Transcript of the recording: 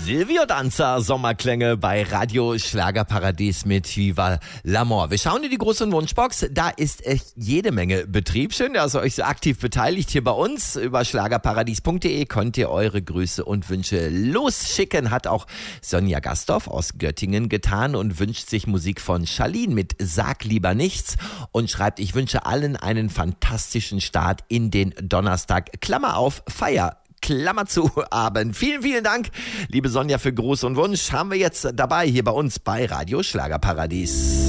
Silvio Danzer, Sommerklänge bei Radio Schlagerparadies mit Viva l'Amour. Wir schauen in die große Wunschbox, da ist echt jede Menge Betrieb. Schön, dass ihr euch so aktiv beteiligt hier bei uns. Über schlagerparadies.de könnt ihr eure Grüße und Wünsche losschicken. Hat auch Sonja Gastorf aus Göttingen getan und wünscht sich Musik von Charlene mit Sag lieber nichts und schreibt, ich wünsche allen einen fantastischen Start in den Donnerstag. Klammer auf, Feier. Klammer zu, Abend. Vielen, vielen Dank, liebe Sonja, für Gruß und Wunsch. Haben wir jetzt dabei hier bei uns bei Radio Schlagerparadies.